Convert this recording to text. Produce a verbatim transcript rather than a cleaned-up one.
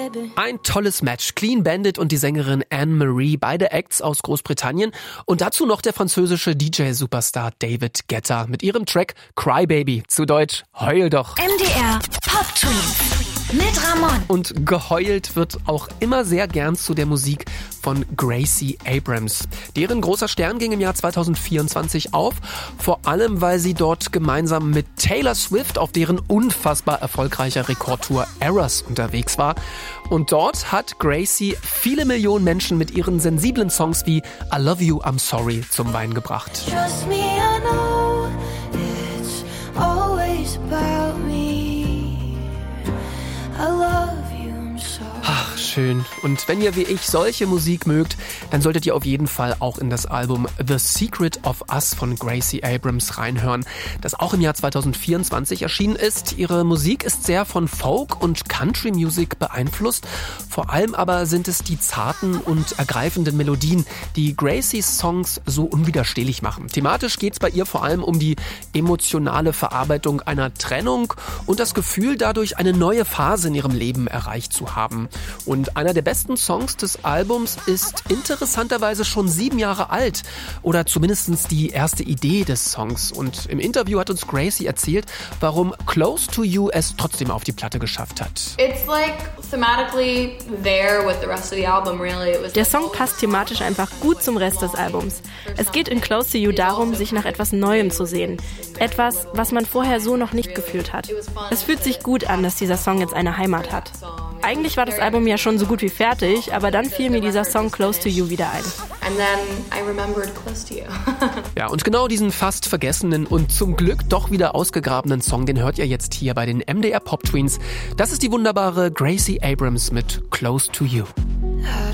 baby. Ein tolles Match. Clean Bandit und die Sängerin Anne-Marie, beide Acts aus Großbritannien. Und dazu noch der französische D J-Superstar David Guetta mit ihrem Track Cry Baby, zu Deutsch Heul doch. M D R Pop Twins mit Ramon. Und geheult wird auch immer sehr gern zu der Musik von Gracie Abrams. Deren großer Stern ging im Jahr zwanzig vierundzwanzig auf, vor allem weil sie dort gemeinsam mit Taylor Swift auf deren unfassbar erfolgreicher Rekordtour Eras unterwegs war. Und dort hat Gracie viele Millionen Menschen mit ihren sensiblen Songs wie I Love You, I'm Sorry zum Weinen gebracht. Trust me, I know it's always about me. I love you, I'm sorry. Ach, schön. Und wenn ihr wie ich solche Musik mögt, dann solltet ihr auf jeden Fall auch in das Album The Secret of Us von Gracie Abrams reinhören, das auch im Jahr zwanzig vierundzwanzig erschienen ist. Ihre Musik ist sehr von Folk und Country Music beeinflusst. Vor allem aber sind es die zarten und ergreifenden Melodien, die Gracies Songs so unwiderstehlich machen. Thematisch geht es bei ihr vor allem um die emotionale Verarbeitung einer Trennung und das Gefühl, dadurch eine neue Phase in ihrem Leben erreicht zu haben. Und einer der besten Songs des Albums ist interessanterweise schon sieben Jahre alt oder zumindest die erste Idee des Songs. Und im Interview hat uns Gracie erzählt, warum Close to You es trotzdem auf die Platte geschafft hat. It's like thematically there with the rest of the album, really. It was Der Song passt thematisch einfach gut zum Rest des Albums. Es geht in Close to You darum, sich nach etwas Neuem zu sehen. Etwas, was man vorher so noch nicht gefühlt hat. Es fühlt sich gut an, dass dieser Song jetzt eine Heimat hat. Eigentlich war das Album ja schon so gut wie fertig, aber dann fiel mir dieser Song Close to You wieder ein. And then I remembered Close to You. Ja, und genau diesen fast vergessenen und zum Glück doch wieder ausgegrabenen Song, den hört ihr jetzt hier bei den M D R Pop Twins. Das ist die wunderbare Gracie Abrams mit Close to You. I